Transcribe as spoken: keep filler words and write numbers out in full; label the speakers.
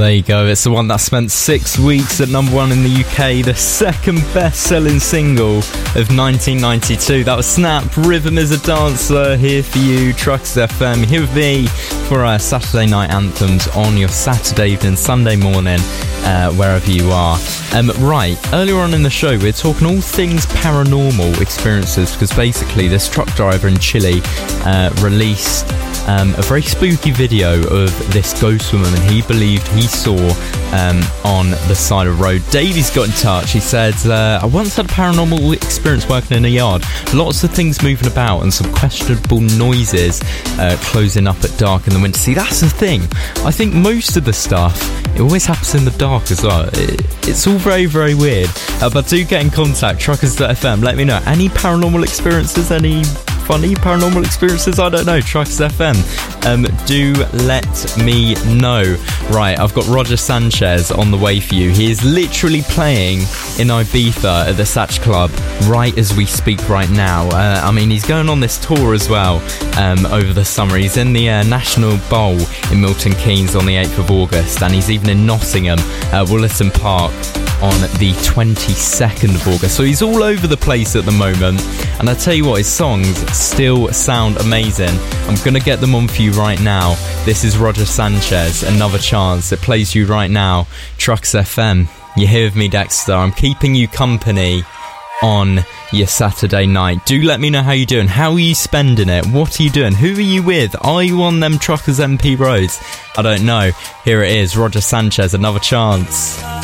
Speaker 1: there you go. It's the one that spent six weeks at number one in the U K, the second best-selling single of nineteen ninety-two. That was Snap, Rhythm is a Dancer, here for you, Truckers F M, here with me for our Saturday night anthems on your Saturday evening, Sunday morning, uh, wherever you are. Um, right, earlier on in the show, we're talking all things paranormal experiences, because basically this truck driver in Chile uh, released Um, a very spooky video of this ghost woman he believed he saw um, on the side of the road. Davey's got in touch. He said, uh, I once had a paranormal experience working in a yard. Lots of things moving about and some questionable noises uh, closing up at dark in the winter. See, that's the thing. I think most of the stuff, it always happens in the dark as well. It, it's all very, very weird. Uh, but do get in contact, truckers dot f m. Let me know. Any paranormal experiences? Any funny paranormal experiences? I don't know. Truckers F M. Um, do let me know. Right, I've got Roger Sanchez on the way for you. He is literally playing in Ibiza at the Satch Club right as we speak right now. Uh, I mean, he's going on this tour as well um, over the summer. He's in the uh, National Bowl in Milton Keynes on the eighth of August, and he's even in Nottingham, uh, Woollerton Park, on the twenty-second of August. So he's all over the place at the moment, and I tell you what, his songs still sound amazing. I'm gonna get them on for you right now. This is Roger Sanchez, Another Chance. It plays you right now, Trucks F M. You're here with me, Dexter. I'm keeping you company on your Saturday night. Do let me know how you're doing. How are you spending it? What are you doing? Who are you with? Are you on them Truckers M P roads? I don't know. Here it is, Roger Sanchez, Another Chance.